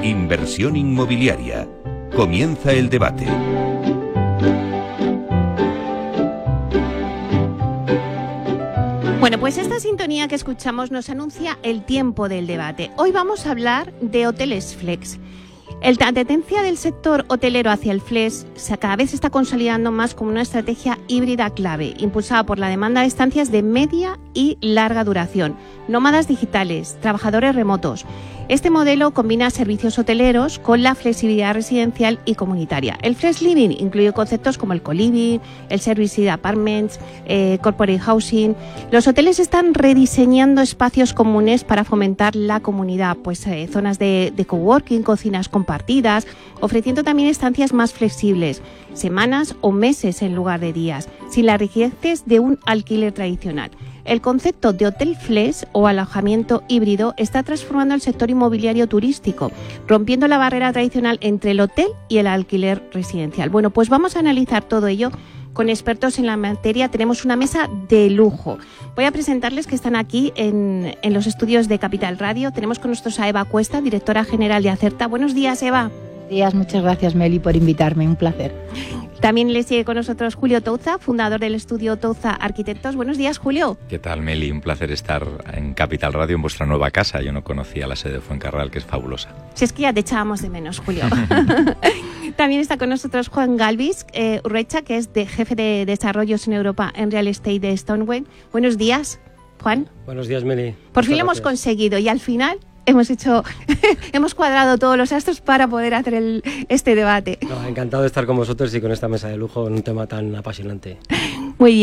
Inversión inmobiliaria. Comienza el debate. Bueno, pues esta sintonía que escuchamos nos anuncia el tiempo del debate. Hoy vamos a hablar de hoteles flex. La tendencia del sector hotelero hacia el flex cada vez se está consolidando más como una estrategia híbrida clave, impulsada por la demanda de estancias de media y larga duración, nómadas digitales, trabajadores remotos. Este modelo combina servicios hoteleros con la flexibilidad residencial y comunitaria. El flex living incluye conceptos como el co-living, el service apartments, corporate housing. Los hoteles están rediseñando espacios comunes para fomentar la comunidad, pues zonas de coworking, cocinas compartidas, ofreciendo también estancias más flexibles, semanas o meses en lugar de días, sin las rigideces de un alquiler tradicional. El concepto de hotel flex o alojamiento híbrido está transformando el sector inmobiliario turístico, rompiendo la barrera tradicional entre el hotel y el alquiler residencial. Bueno, pues vamos a analizar todo ello con expertos en la materia. Tenemos una mesa de lujo. Voy a presentarles que están aquí en los estudios de Capital Radio. Tenemos con nosotros a Eva Cuesta, directora general de Acerta. Buenos días, Eva. Buenos días, muchas gracias, Meli, por invitarme. Un placer. También le sigue con nosotros Julio Touza, fundador del estudio Touza Arquitectos. Buenos días, Julio. ¿Qué tal, Meli? Un placer estar en Capital Radio, en vuestra nueva casa. Yo no conocía la sede de Fuencarral, que es fabulosa. Si es que ya te echábamos de menos, Julio. También está con nosotros Juan Galvis Urrecha, que es jefe de desarrollos en Europa en Real Estate de Stoneway. Buenos días, Juan. Buenos días, Meli. Por fin lo hemos conseguido y al final hemos cuadrado todos los astros para poder hacer este debate. No, encantado de estar con vosotros y con esta mesa de lujo en un tema tan apasionante.